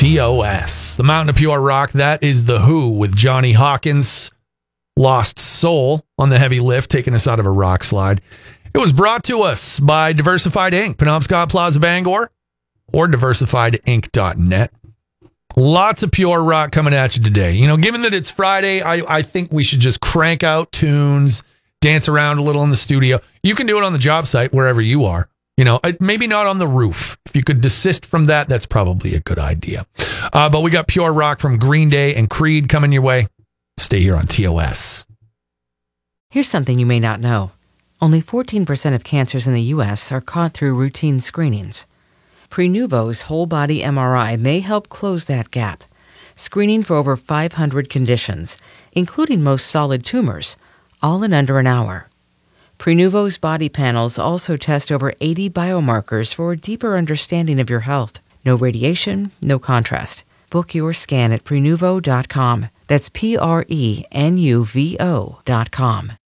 TOS, the Mountain of Pure Rock. That is The Who with Johnny Hawkins, Lost Soul on the heavy lift, taking us out of a rock slide. It was brought to us by Diversified Inc., Penobscot Plaza, Bangor, or diversifiedinc.net. Lots of pure rock coming at you today. You know, given that it's Friday, I think we should just crank out tunes, dance around a little in the studio. You can do it on the job site, wherever you are. You know, maybe not on the roof. If you could desist from that, that's probably a good idea. But we got pure rock from Green Day and Creed coming your way. Stay here on TOS. Here's something you may not know. Only 14% of cancers in the U.S. are caught through routine screenings. Prenuvo's whole-body MRI may help close that gap, screening for over 500 conditions, including most solid tumors, all in under an hour. Prenuvo's body panels also test over 80 biomarkers for a deeper understanding of your health. No radiation, no contrast. Book your scan at Prenuvo.com. That's Prenuvo.com.